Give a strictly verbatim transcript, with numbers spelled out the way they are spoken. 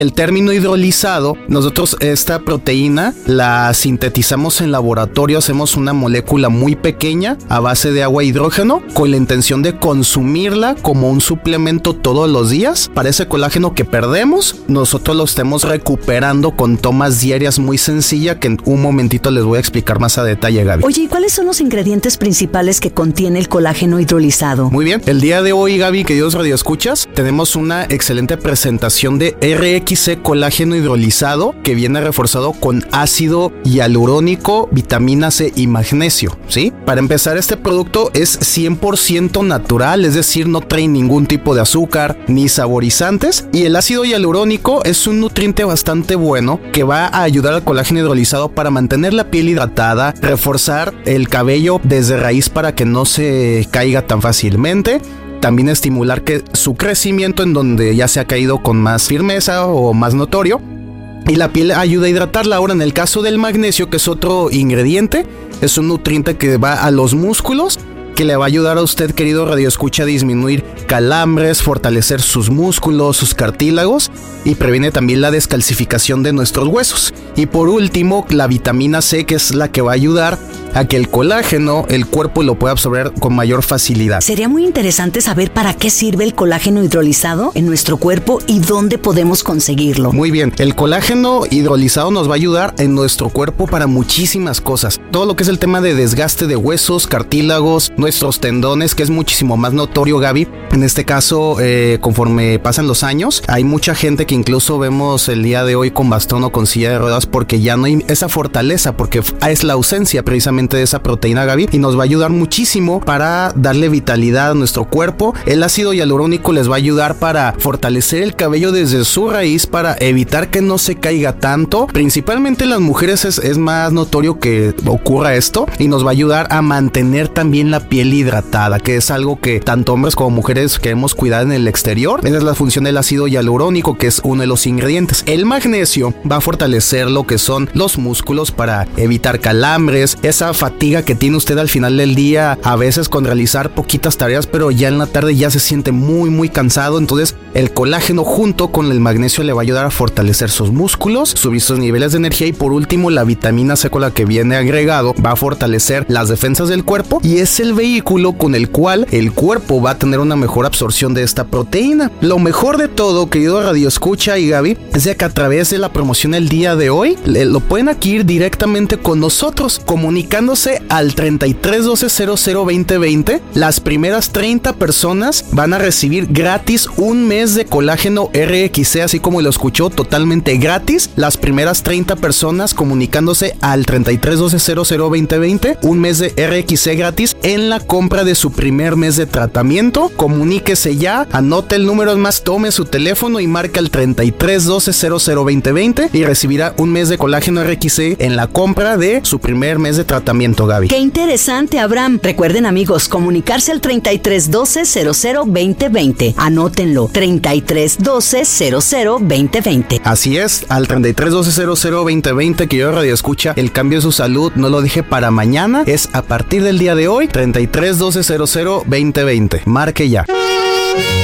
El término hidrolizado, nosotros esta proteína la sintetizamos en laboratorio, hacemos una molécula muy pequeña a base de agua e hidrógeno con la intención de consumirla como un suplemento todos los días. Para ese colágeno que perdemos, nosotros lo estemos recuperando con tomas diarias muy sencillas que en un momentito les voy a explicar más a detalle, Gaby. Oye, ¿y cuáles son los ingredientes principales que contiene el colágeno hidrolizado? Muy bien, el día de hoy, Gaby, queridos radioescuchas, tenemos una excelente presentación de R X C colágeno hidrolizado que viene reforzado con ácido hialurónico, vitamina C y magnesio, ¿sí? Para empezar, este producto es cien por ciento natural, es decir, no trae ningún tipo de azúcar ni saborizantes, y el ácido hialurónico es un nutriente bastante bueno que va a ayudar al colágeno hidrolizado para mantener la piel hidratada, reforzar el cabello desde raíz para que no se caiga tan fácilmente. También estimular que su crecimiento en donde ya se ha caído con más firmeza o más notorio. Y la piel ayuda a hidratarla. Ahora, en el caso del magnesio, que es otro ingrediente, es un nutriente que va a los músculos, que le va a ayudar a usted, querido radioescucha, a disminuir calambres, fortalecer sus músculos, sus cartílagos, y previene también la descalcificación de nuestros huesos. Y por último, la vitamina C, que es la que va a ayudar a que el colágeno, el cuerpo lo pueda absorber con mayor facilidad. Sería muy interesante saber para qué sirve el colágeno hidrolizado en nuestro cuerpo y dónde podemos conseguirlo. Muy bien, el colágeno hidrolizado nos va a ayudar en nuestro cuerpo para muchísimas cosas. Todo lo que es el tema de desgaste de huesos, cartílagos, nuestros tendones, que es muchísimo más notorio, Gaby. En este caso, eh, conforme pasan los años, hay mucha gente que incluso vemos el día de hoy con bastón o con silla de ruedas porque ya no hay esa fortaleza, porque es la ausencia precisamente de esa proteína, Gaby, y nos va a ayudar muchísimo para darle vitalidad a nuestro cuerpo. El ácido hialurónico les va a ayudar para fortalecer el cabello desde su raíz, para evitar que no se caiga tanto. Principalmente en las mujeres es, es más notorio que ocurra esto, y nos va a ayudar a mantener también la piel hidratada, que es algo que tanto hombres como mujeres queremos cuidar en el exterior. Esa es la función del ácido hialurónico, que es uno de los ingredientes. El magnesio va a fortalecer lo que son los músculos para evitar calambres, esa fatiga que tiene usted al final del día, a veces con realizar poquitas tareas, pero ya en la tarde ya se siente muy muy cansado. Entonces el colágeno junto con el magnesio le va a ayudar a fortalecer sus músculos, subir sus niveles de energía, y por último la vitamina C con la que viene agregado va a fortalecer las defensas del cuerpo, y es el vehículo con el cual el cuerpo va a tener una mejor absorción de esta proteína. Lo mejor de todo, querido radioescucha y Gaby, es de que a través de la promoción el día de hoy lo pueden adquirir directamente con nosotros, comunicando al treinta y tres doce cero cero veinte veinte. Las primeras treinta personas van a recibir gratis un mes de colágeno R X C, así como lo escuchó, totalmente gratis. Las primeras treinta personas comunicándose al treinta y tres doce cero cero veinte veinte, un mes de R X C gratis en la compra de su primer mes de tratamiento. Comuníquese ya, anote el número, más tome su teléfono y marca el treinta y tres doce cero cero veinte veinte y recibirá un mes de colágeno R X C en la compra de su primer mes de tratamiento. Gaby. Qué interesante, Abraham. Recuerden, amigos, comunicarse al treinta y tres doce cero cero veinte veinte. Anótenlo, treinta y tres doce cero cero veinte veinte. Así es, al treinta y tres doce cero cero veinte veinte, que yo radio escucha, el cambio de su salud no lo dije para mañana, es a partir del día de hoy, treinta y tres doce cero cero veinte veinte. Marque ya.